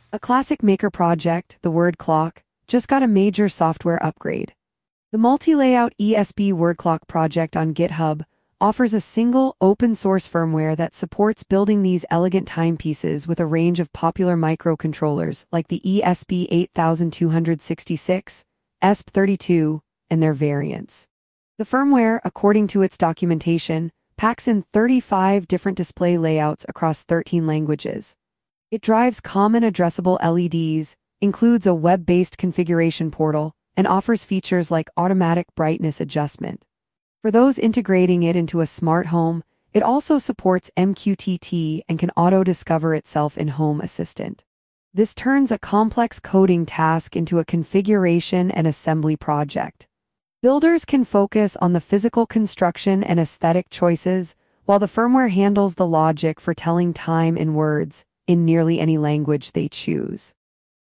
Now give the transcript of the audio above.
A classic maker project, the word clock, just got a major software upgrade. The multi-layout ESB word clock project on GitHub offers a single open-source firmware that supports building these elegant timepieces with a range of popular microcontrollers like the ESP 8266, ESP32, and their variants. The firmware, according to its documentation, packs in 35 different display layouts across 13 languages. It drives common addressable LEDs, includes a web-based configuration portal, and offers features like automatic brightness adjustment. For those integrating it into a smart home, it also supports MQTT and can auto-discover itself in Home Assistant. This turns a complex coding task into a configuration and assembly project. Builders can focus on the physical construction and aesthetic choices, while the firmware handles the logic for telling time in words, in nearly any language they choose.